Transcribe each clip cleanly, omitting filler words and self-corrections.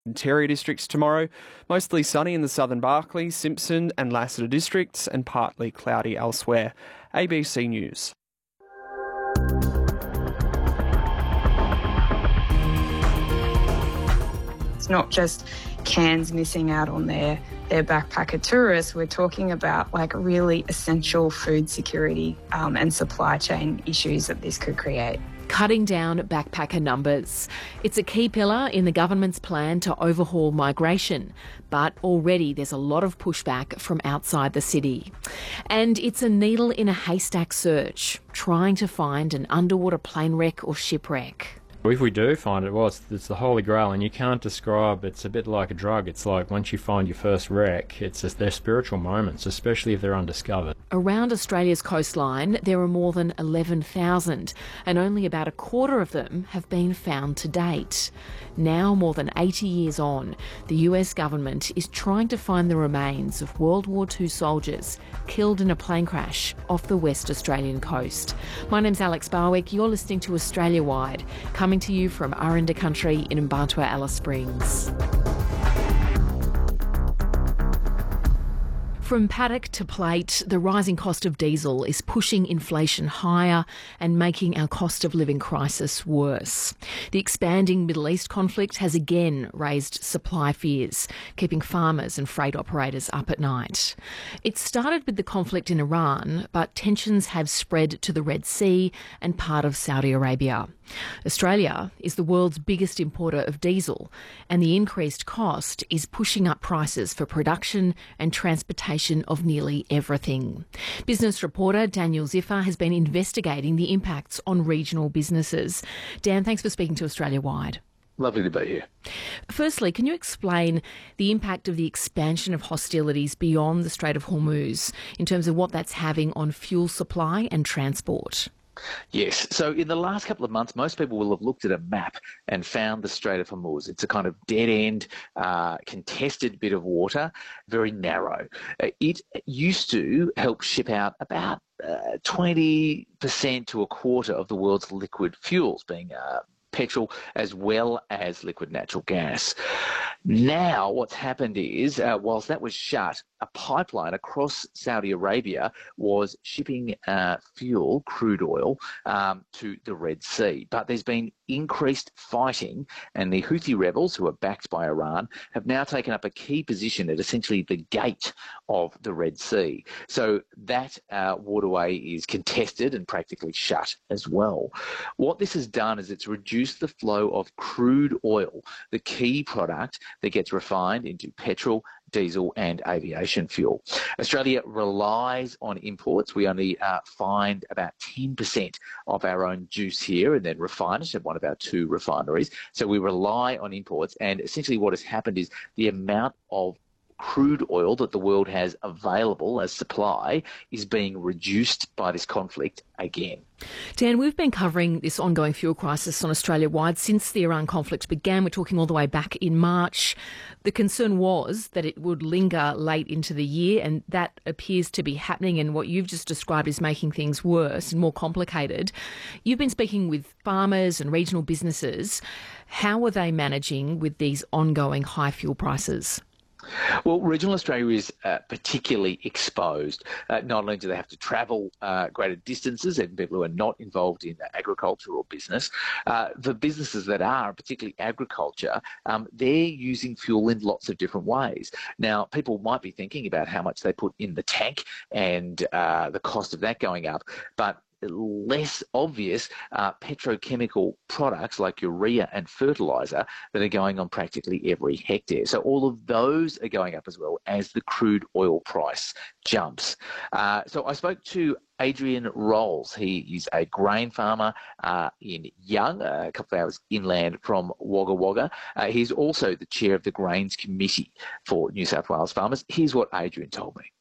Interior districts tomorrow, mostly sunny in the southern Barkly, Simpson and Lassiter districts and partly cloudy elsewhere. ABC News. It's not just Cairns missing out on their backpacker tourists. We're talking about like really essential food security and supply chain issues that this could create. Cutting down backpacker numbers. It's a key pillar in the government's plan to overhaul migration, but already there's a lot of pushback from outside the city. And it's a needle in a haystack search, trying to find an underwater plane wreck or shipwreck. If we do find it, well, it's the holy grail, and you can't describe. It's a bit like a drug. It's like once you find your first wreck, they're spiritual moments, especially if they're undiscovered. Around Australia's coastline, there are more than 11,000, and only about a quarter of them have been found to date. Now, more than 80 years on, the US government is trying to find the remains of World War II soldiers killed in a plane crash off the West Australian coast. My name's Alex Barwick. You're listening to Australia Wide, coming to you from Aranda Country in Mbartua, Alice Springs. From paddock to plate, the rising cost of diesel is pushing inflation higher and making our cost of living crisis worse. The expanding Middle East conflict has again raised supply fears, keeping farmers and freight operators up at night. It started with the conflict in Iran, but tensions have spread to the Red Sea and part of Saudi Arabia. Australia is the world's biggest importer of diesel, and the increased cost is pushing up prices for production and transportation of nearly everything. Business reporter Daniel Ziffer has been investigating the impacts on regional businesses. Dan, thanks for speaking to Australia Wide. Lovely to be here. Firstly, can you explain the impact of the expansion of hostilities beyond the Strait of Hormuz in terms of what that's having on fuel supply and transport? Yes. So in the last couple of months, most people will have looked at a map and found the Strait of Hormuz. It's a kind of dead-end, contested bit of water, very narrow. It used to help ship out about 20% to a quarter of the world's liquid fuels, being petrol as well as liquid natural gas. Now what's happened is, whilst that was shut, a pipeline across Saudi Arabia was shipping fuel, crude oil, to the Red Sea. But there's been increased fighting, and the Houthi rebels, who are backed by Iran, have now taken up a key position at essentially the gate of the Red Sea. So that waterway is contested and practically shut as well. What this has done is it's reduced the flow of crude oil, the key product that gets refined into petrol, diesel and aviation fuel. Australia relies on imports. We only find about 10% of our own juice here and then refine it at one of our two refineries. So we rely on imports, and essentially what has happened is the amount of crude oil that the world has available as supply is being reduced by this conflict again. Dan, we've been covering this ongoing fuel crisis on Australia-wide since the Iran conflict began. We're talking all the way back in March. The concern was that it would linger late into the year, and that appears to be happening, and what you've just described is making things worse and more complicated. You've been speaking with farmers and regional businesses. How are they managing with these ongoing high fuel prices? Well, regional Australia is particularly exposed. Not only do they have to travel greater distances, and people who are not involved in agriculture or business, the businesses that are, particularly agriculture, they're using fuel in lots of different ways. Now, people might be thinking about how much they put in the tank and the cost of that going up, but less obvious petrochemical products like urea and fertiliser that are going on practically every hectare. So all of those are going up as well as the crude oil price jumps. So I spoke to Adrian Rolls. He is a grain farmer in Young, a couple of hours inland from Wagga Wagga. He's also the chair of the Grains Committee for New South Wales farmers. Here's what Adrian told me.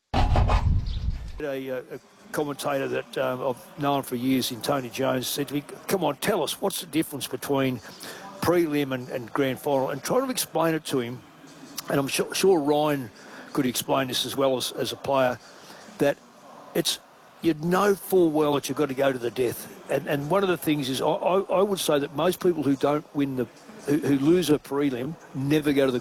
A commentator that I've known for years in Tony Jones said to me, come on, tell us, what's the difference between prelim and grand final? And try to explain it to him, and I'm sure Ryan could explain this as well as a player, that it's, you know full well that you've got to go to the death. And one of the things is, I would say that most people who don't win the who lose a prelim never go to the